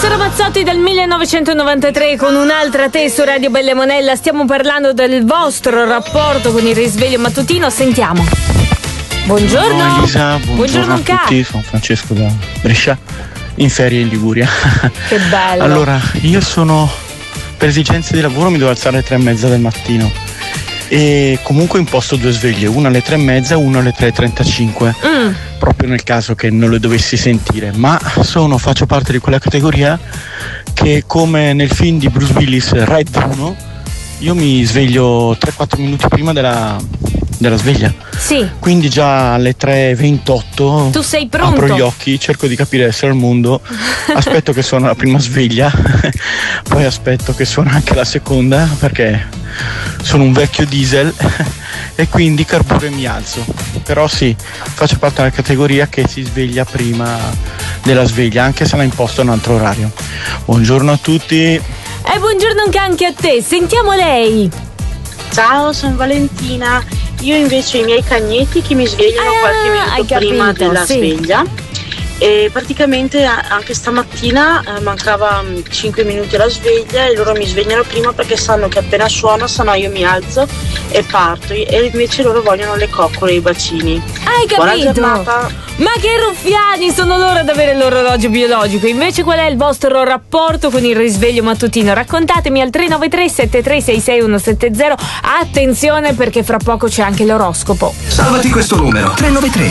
Esso Ramazzotti del 1993 con un'altra te su Radio Bella Monella. Stiamo parlando del vostro rapporto con il risveglio mattutino. Sentiamo. Buongiorno. Ciao Elisa, buongiorno a tutti. Sono Francesco da Brescia, in ferie in Liguria. Che bello. Allora, io sono, per esigenze di lavoro mi devo alzare alle 3:30 del mattino e comunque imposto 2 sveglie, una alle 3:30 e una alle 3:35, proprio nel caso che non le dovessi sentire, ma faccio parte di quella categoria che, come nel film di Bruce Willis Red 1, io mi sveglio 3-4 minuti prima della sveglia. Sì. Quindi già alle 3:28 tu sei pronto? Apro gli occhi, cerco di capire se è al mondo, aspetto che suona la prima sveglia, poi aspetto che suona anche la seconda, perché sono un vecchio diesel e quindi carburo e mi alzo. Però sì, faccio parte della categoria che si sveglia prima della sveglia, anche se l'ha imposto un altro orario. Buongiorno a tutti. E buongiorno anche a te. Sentiamo lei. Ciao, sono Valentina. Io invece ho i miei cagnetti che mi svegliano qualche minuto prima della sveglia. E praticamente anche stamattina mancava 5 minuti alla sveglia e loro mi svegliano prima perché sanno che appena suona, sennò io mi alzo e parto, e invece loro vogliono le coccole e i bacini. Hai capito? Buona giornata. Ma che ruffiani sono loro ad avere l'orologio biologico. Invece qual è il vostro rapporto con il risveglio mattutino? Raccontatemi al 393 7366 170. Attenzione, perché fra poco c'è anche l'oroscopo. Salvati questo numero 393